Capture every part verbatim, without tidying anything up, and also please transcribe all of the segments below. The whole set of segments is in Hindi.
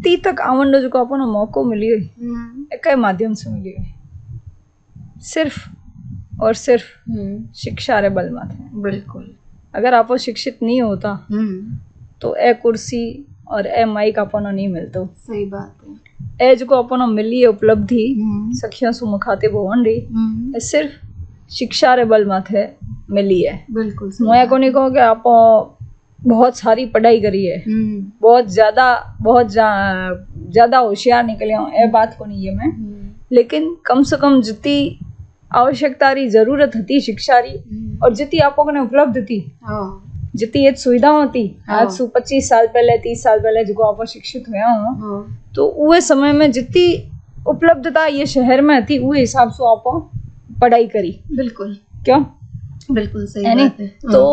ती तक आवन जो अपन मौको मिलियो एक माध्यम से मिलियो सिर्फ और सिर्फ शिक्षा रे बल माथे। बिल्कुल। अगर आप शिक्षित नहीं होता तो ए कुर्सी और ए माइक अपन नहीं मिलतो। सही बात है। ए जो अपन मिली उपलब्धि सखियों सु मुखातिब होवन री सिर्फ शिक्षा रे बल माथे मिली है। बिल्कुल। मैं को नहीं कहूँ कि आप बहुत सारी पढ़ाई करी है, बहुत ज्यादा बहुत ज्यादा होशियार निकले हो, ए बात को नहीं है मैं, लेकिन कम से कम जितनी आवश्यकता री जरूरत थी शिक्षा री और जितनी आपको ने उपलब्ध थी जितनी ये सुविधाओं थी आज सु पच्चीस साल पहले तीस साल पहले जो आप शिक्षित हुआ हो तो उस समय में जितनी उपलब्धता ये शहर में थी वो हिसाब से आप पढ़ाई करी। बिल्कुल। क्यों? बिल्कुल सही बात है। तो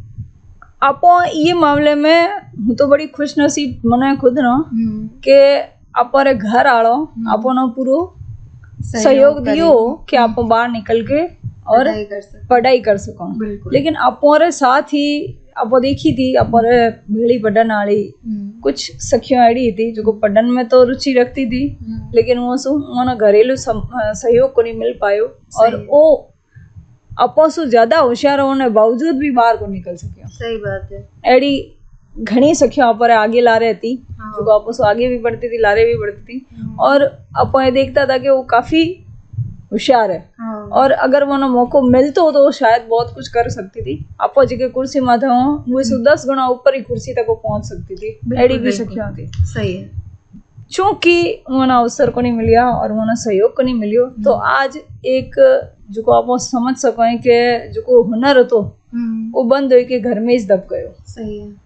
आप ये मामले में हूँ तो बड़ी खुश नसीब मने खुद ना कि अपने घर आलो अपनो पूरो सहयोग दियो कि आप बाहर निकल के और पढ़ाई कर सको। लेकिन अपने साथ ही आप देखी थी अपने भेड़ी पढ़न वाली कुछ सखियों ऐडी थी जो पढ़न में तो रुचि रखती थी लेकिन वो सु उन्हें घरेलू सहयोग को नहीं मिल पायो और वो अपो सु ज्यादा होशियार होने बावजूद भी बाहर को निकल सके। सही बात है। ऐडी घनी सखियों पर आगे ला रही थी जो आपस सु आगे भी बढ़ती थी लारे भी बढ़ती थी और अपन ये देखता था कि वो काफी होशियार है और अगर वो मौको मिलतो तो वो शायद बहुत कुछ कर सकती थी। आपो जी कुर्सी माथे हो वो सु दस गुना ऊपर ही कुर्सी तक वो पहुंच सकती थी। ऐडी भी सखियों थी। सही है। चूंकि उन्हें अवसर को नहीं मिलिया और उन्हें सहयोग को नहीं मिलियो तो आज एक जो को आप समझ सको है कि जो को हुनर तो वो बंद हो के घर में ही दब गयो। सही है।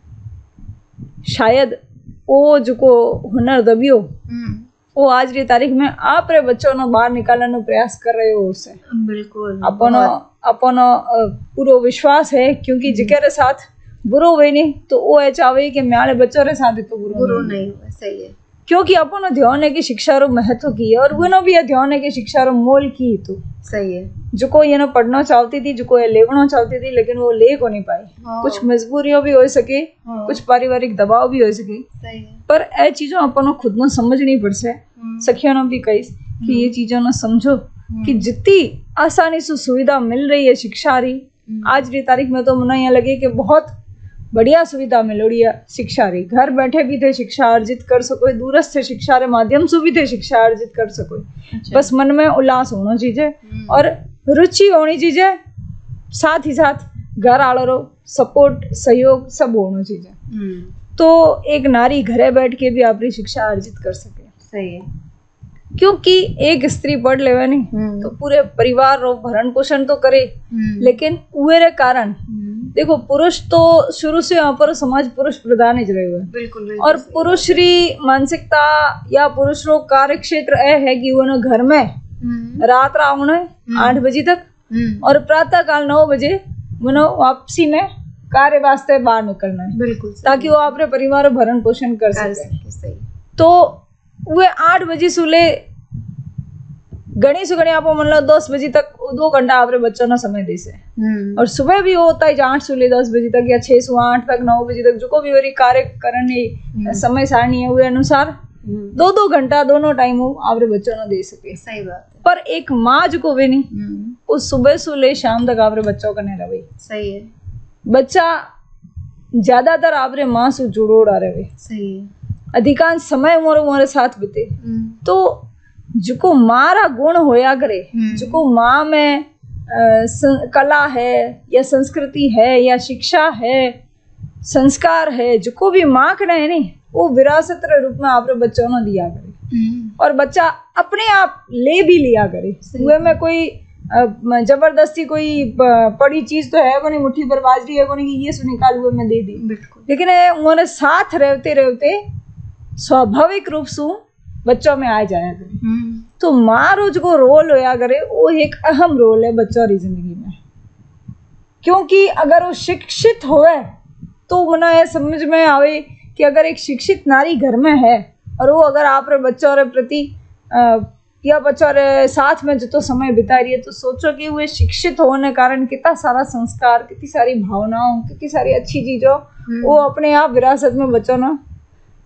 शायद वो जो को हुनर दबियो वो आज की तारीख में आप रे बच्चों ने बाहर निकालने प्रयास कर रहे हो उसे। बिल्कुल। अपन अपन पूरो विश्वास है क्योंकि जिके साथ बुरो हुए नहीं तो वो ये चाहे कि मेरे बच्चों रे साथ तो बुरो बुरो नहीं हुआ। सही है। क्योंकि अपन ध्यान है कि शिक्षा रो महत्व की है और वो भी ध्यान है कि शिक्षा रो मोल की तो सही है। जो को ये ना पढ़ना चाहती थी जो को ये लेवना चाहती थी लेकिन वो ले को नहीं पाई। हाँ। कुछ मजबूरियों भी हो सके। हाँ। कुछ पारिवारिक दबाव भी हो सके। सही है। पर ए चीजों अपन खुद न समझनी पड़से। सखियों ने भी कही कि ये चीजों न समझो कि जितनी आसानी से सुविधा मिल रही है शिक्षा री आज की तारीख में तो मना यहाँ लगे कि बहुत बढ़िया सुविधा मिलोड़ी है शिक्षा री। घर बैठे भी थे शिक्षा अर्जित कर सको, दूरस्थ से शिक्षा रे माध्यम से भी थे शिक्षा अर्जित कर सको। अच्छा। बस मन में उल्लास होना चाहिए और रुचि होनी चाहिए साथ ही साथ घर आलो रो सपोर्ट सहयोग सब होना चाहिए तो एक नारी घरे बैठ के भी अपनी शिक्षा अर्जित कर सके। सही है। क्योंकि एक स्त्री पढ़ लेवे नहीं तो पूरे परिवार रो भरण पोषण तो करे लेकिन उरे कारण देखो पुरुष तो शुरू से यहाँ पर समाज पुरुष प्रधान ही रहे हुए। बिल्कुल। और पुरुष री मानसिकता या पुरुष रो कार्य क्षेत्र ए है कि वो घर में रात रावण आठ बजे तक और प्रातः काल नौ बजे वो वापसी में कार्य वास्ते बाहर निकलना है। बिल्कुल। ताकि वो अपने परिवार भरण पोषण कर सके। सही। तो वे आठ बजे से ले गणी से गणी आप मान लो दस बजे तक दो घंटा आपरे बच्चों ना समय दे से और सुबह भी होता है आठ से ले दस बजे तक या छह से आठ तक नौ बजे तक जो को भी कार्य करने समय सारणी है वो अनुसार दो दो घंटा दोनों टाइम वो आपरे बच्चों ना दे सके। सही बात है। पर एक माँ जो को भी नहीं वो सुबह से ले शाम तक आपरे बच्चों का नहीं रहे। सही है। बच्चा ज्यादातर आपरे माँ से जुड़ोड़ा रहे। सही है। अधिकांश समय मोरे मोरे साथ बीते तो जो मारा गुण होया करे जो माँ में आ, कला है या संस्कृति है या शिक्षा है संस्कार है जो भी माँ करे है नहीं वो विरासत के रूप में आपरे बच्चों ने दिया करे और बच्चा अपने आप ले भी लिया करे। हुए में कोई जबरदस्ती कोई पड़ी चीज तो है को नहीं मुट्ठी पर बाजरी है को नहीं कि ये सु निकाल हुए में दे दी। लेकिन उन्होंने साथ रहते रहते स्वाभाविक रूप से बच्चों में आ जाया करे। तो माँ रो जो रोल होया करे वो एक अहम रोल है बच्चों की जिंदगी में क्योंकि अगर वो शिक्षित होवे तो मना ये समझ में आवे कि अगर एक शिक्षित नारी घर में है और वो अगर आप रे बच्चों रे प्रति या बच्चों रे साथ में जो तो समय बिता रही है तो सोचो कि वो शिक्षित होने कारण कितना सारा संस्कार कितनी सारी भावनाओं कितनी सारी अच्छी चीजों वो अपने आप विरासत में बच्चों ने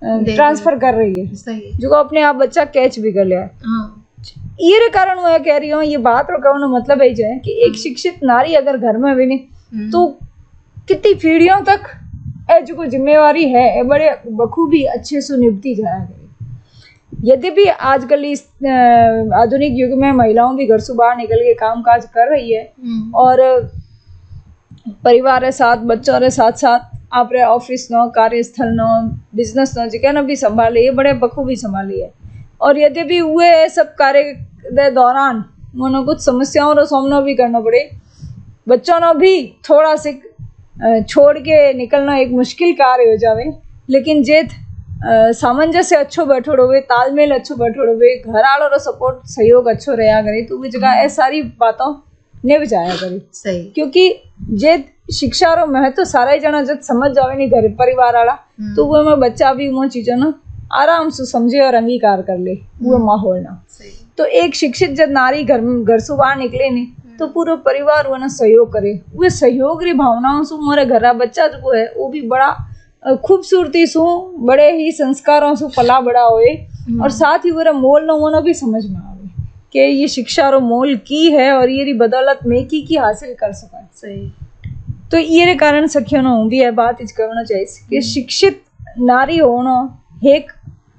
ट्रांसफर कर रही है, सही जो अपने आप बच्चा कैच भी कर लिया है। हाँ। ये कारण मैं कह रही हूँ, ये बात और कहने मतलब है जाए कि एक शिक्षित नारी अगर घर में भी नहीं तो कितनी पीढ़ियों तक ए जो जिम्मेवारी है ए बड़े बखूबी अच्छे से निभती जाया करेगी। यद्यपि आजकल इस आधुनिक युग में महिलाओं भी घर से बाहर निकल के काम काज कर रही है और परिवार के साथ बच्चों के साथ साथ आप ऑफिस नो कार्यस्थल नो बिजनेस नो जिके भी संभाली है बड़े बखूबी संभाली है। और यद्यपि हुए सब कार्य के दौरान उन्होंने कुछ समस्याओं का सामना भी करना पड़े, बच्चों ने भी थोड़ा सी छोड़ के निकलना एक मुश्किल कार्य हो जावे, लेकिन जेत सामंजस्य अच्छो बैठो हुए, तालमेल अच्छो बैठो हुए, घर वालों का सपोर्ट सहयोग अच्छो रहा करे तो वो जगह ये सारी बातों ने बचाया करे। सही, क्योंकि जेत शिक्षा रो महत्व सारा ही जना जब समझ जावे नहीं घर परिवार वाला तो वो में बच्चा भी वो चीजों ना आराम से समझे और अंगीकार कर ले वो माहौल ना। तो एक शिक्षित जब नारी घर घर से बाहर निकले नहीं तो पूरा परिवार वो ना सहयोग करे, वो सहयोग री भावनाओं से मोरे घर का बच्चा जो है वो भी बड़ा खूबसूरती सु बड़े ही संस्कारों से पला बड़ा होए और साथ ही वो मोल न होना भी समझ में आवे कि ये शिक्षा रो मोल की है और ये बदौलत में की की हासिल कर सका। सही, तो ये कारण सखियों ना भी है बात इच कहना चाहिए कि शिक्षित नारी होना एक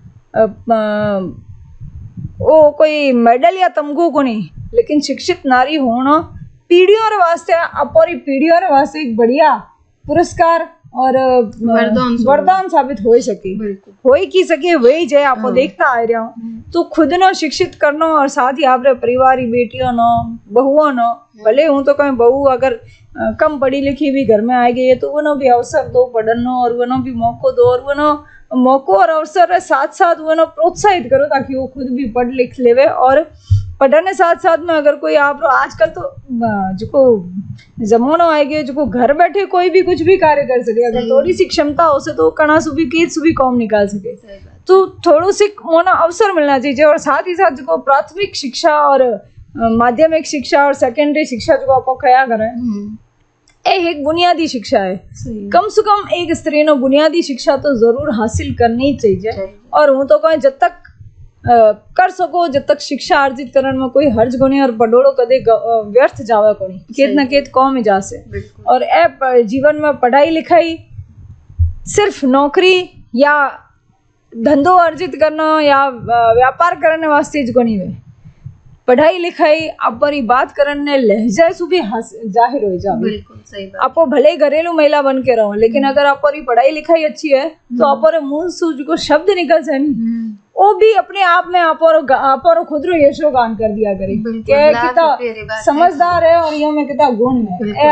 वो कोई मेडल या तमगो को नहीं, लेकिन शिक्षित नारी होना पीढ़ियों रे वास्ते अपनी पीढ़ियों रे वास्ते एक बढ़िया पुरस्कार और वरदान साबित हो सके, हो ही की सके वही जय आपको देखता आ रहा हूँ। तो खुद न शिक्षित करना और साथ ही आप परिवार बेटियों न बहुओं न भले हूँ तो कहीं बहू अगर कम पढ़ी लिखी भी घर में आ गई है तो वो भी अवसर दो पढ़ने और वो भी मौको दो और वो मौको और अवसर के साथ साथ वो प्रोत्साहित करो ताकि वो खुद भी पढ़ लिख लेवे। और पढ़ने साथ साथ में अगर कोई आप आजकल तो जो जमाना आएगा जो घर बैठे कोई भी कुछ भी कार्य कर सके, अगर थोड़ी सी क्षमता हो से तो कणा सुबी कीट सुबी कौम निकाल सके, तो थोड़ो सी होना अवसर मिलना चाहिए। और साथ ही साथ जो प्राथमिक शिक्षा और माध्यमिक शिक्षा और सेकेंडरी शिक्षा जो आप कया करें एक बुनियादी शिक्षा है, कम से कम एक स्त्री ने बुनियादी शिक्षा तो जरूर हासिल करनी चाहिए। और हूँ तो कहें जब तक आ, कर सको जब तक शिक्षा अर्जित करने में कोई हर्ज कोनी और पढ़ोड़ो कदे व्यर्थ जावा कोनी, केत न केत कौम जा से। और ए जीवन में पढ़ाई लिखाई सिर्फ नौकरी या धंधो अर्जित करना या व्यापार करने वास्ते ज कोनी वे, पढ़ाई लिखाई अपनी बात करने लहजे से भी जाहिर हो जाए। आप भले ही घरेलू महिला बन के रहो, लेकिन अगर आपकी पढ़ाई लिखाई अच्छी है तो आप मुंह से जो शब्द निकल से नहीं वो भी अपने आप में आप खुद रो यशो गान कर दिया करे के कितना समझदार है और ये में कितना गुण है ए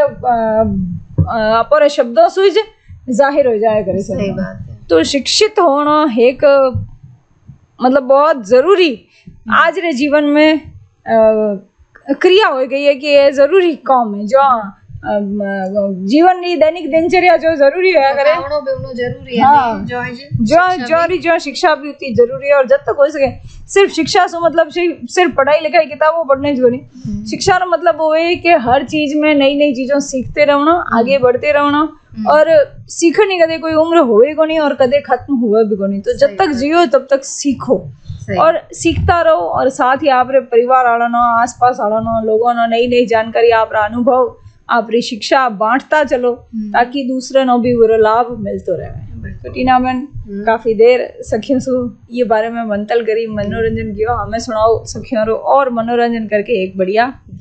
आप शब्दों से जाहिर हो जाए करे। सही बात है। तो शिक्षित होना एक मतलब बहुत जरूरी आज रे जीवन में आ, क्रिया हो गई है कि ये जरूरी काम है जो जीवन की दैनिक दिनचर्या जो जरूरी है करे जरूरी है। हाँ, जो जो जो जो शिक्षा भी उतनी जरूरी है। और जब तक हो सके सिर्फ शिक्षा से मतलब सिर्फ पढ़ाई लिखाई किताबों पढ़ने जो नहीं, शिक्षा का मतलब वो है कि हर चीज में नई नई चीजों सीखते रहना, आगे बढ़ते रहना। और सीखने कदे कोई उम्र होए को नहीं और कदे खत्म हुए भी को नहीं। तो जब तक जियो तब तक सीखो और सीखता रहो। और साथ ही आप परिवार वालों न आस पास वालों न लोगों न नई नई जानकारी आप अनुभव आप शिक्षा बांटता चलो ताकि दूसरे नो भी वो लाभ मिलते रहे। तो टीना बहन काफी देर सखियों से ये बारे में मंतल करी, मनोरंजन किया, हमें सुनाओ सखियों रो और मनोरंजन करके एक बढ़िया